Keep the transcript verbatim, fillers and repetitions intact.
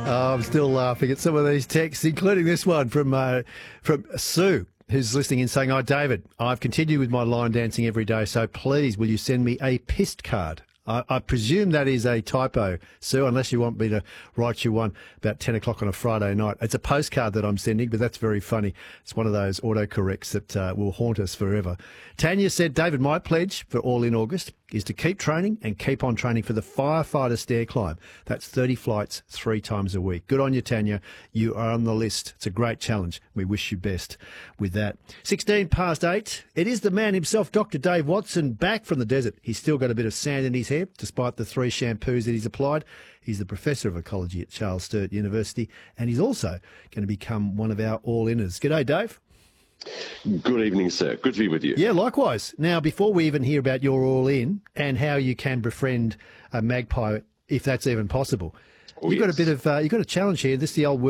Oh, I'm still laughing at some of these texts, including this one from uh, from Sue, who's listening in saying, "Oh, David, I've continued with my line dancing every day, so please will you send me a pissed card?" I, I presume that is a typo, Sue, unless you want me to write you one about ten o'clock on a Friday night. It's a postcard that I'm sending, but that's very funny. It's one of those autocorrects that uh, will haunt us forever. Tanya said, "David, my pledge for All In August is to keep training and keep on training for the firefighter stair climb. That's thirty flights three times a week." Good on you, Tanya. You are on the list. It's a great challenge. We wish you best with that. sixteen past eight. It is the man himself, Doctor Dave Watson, back from the desert. He's still got a bit of sand in his hair, despite the three shampoos that he's applied. He's the Professor of Ecology at Charles Sturt University, and he's also going to become one of our all-inners. G'day, Dave. Good evening, sir. Good to be with you. Yeah, likewise. Now, before we even hear about your all-in and how you can befriend a magpie, if that's even possible, Oh, you've got yes. a bit of uh, you've got a challenge here. This is the old